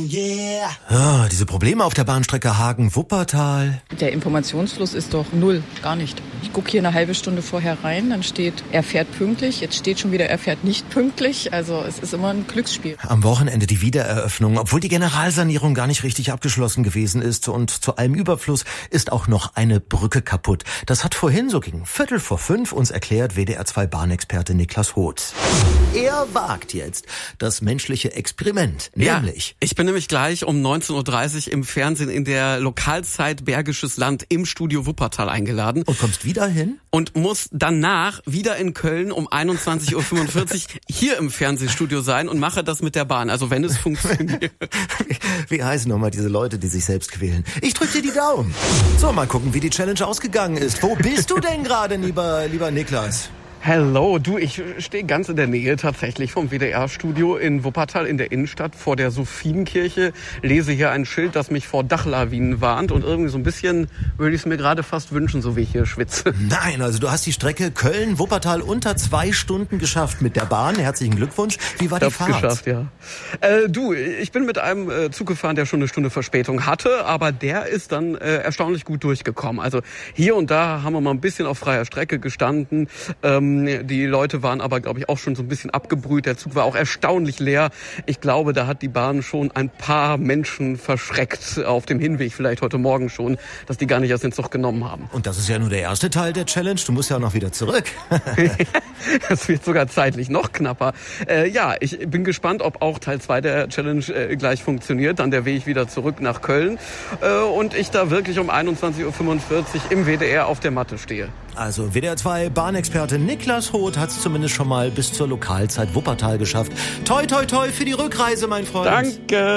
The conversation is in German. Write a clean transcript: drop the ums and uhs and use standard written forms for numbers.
yeah. Ah, diese Probleme auf der Bahnstrecke Hagen-Wuppertal. Der Informationsfluss ist doch null, gar nicht. Ich gucke hier eine halbe Stunde vorher rein, dann steht, er fährt pünktlich. Jetzt steht schon wieder, er fährt nicht pünktlich. Also es ist immer ein Glücksspiel. Am Wochenende die Wiedereröffnung, obwohl die Generalsanierung gar nicht richtig abgeschlossen gewesen ist. Und zu allem Überfluss ist auch noch eine Brücke kaputt. Das hat vorhin so gegen 4:45 uns erklärt WDR-2-Bahnexperte Niklas Hoth. Er wagt jetzt das menschliche Experiment, nämlich... Ja, ich bin nämlich gleich um 19:30 Uhr im Fernsehen in der Lokalzeit Bergisches Land im Studio Wuppertal eingeladen. Und kommst wieder hin? Und muss danach wieder in Köln um 21:45 Uhr hier im Fernsehstudio sein und mache das mit der Bahn. Also wenn es funktioniert. Wie heißen nochmal diese Leute, die sich selbst quälen? Ich drück dir die Daumen. So, mal gucken, wie die Challenge ausgegangen ist. Wo bist du denn gerade, lieber Niklas? Hello, du, ich stehe ganz in der Nähe tatsächlich vom WDR-Studio in Wuppertal in der Innenstadt vor der Sophienkirche. Lese hier ein Schild, das mich vor Dachlawinen warnt und irgendwie so ein bisschen würde ich es mir gerade fast wünschen, so wie ich hier schwitze. Nein, also du hast die Strecke Köln-Wuppertal unter 2 Stunden geschafft mit der Bahn. Herzlichen Glückwunsch. Wie war die Fahrt? Geschafft, ja. Du, ich bin mit einem Zug gefahren, der schon eine Stunde Verspätung hatte, aber der ist dann erstaunlich gut durchgekommen. Also hier und da haben wir mal ein bisschen auf freier Strecke gestanden. Die Leute waren aber, glaube ich, auch schon so ein bisschen abgebrüht. Der Zug war auch erstaunlich leer. Ich glaube, da hat die Bahn schon ein paar Menschen verschreckt auf dem Hinweg, vielleicht heute Morgen schon, dass die gar nicht erst den Zug genommen haben. Und das ist ja nur der erste Teil der Challenge. Du musst ja auch noch wieder zurück. Das wird sogar zeitlich noch knapper. Ja, ich bin gespannt, ob auch Teil 2 der Challenge gleich funktioniert. Dann der Weg wieder zurück nach Köln. Und ich da wirklich um 21:45 Uhr im WDR auf der Matte stehe. Also WDR 2 Bahnexperte Niklas Hoth hat es zumindest schon mal bis zur Lokalzeit Wuppertal geschafft. Toi, toi, toi für die Rückreise, mein Freund. Danke.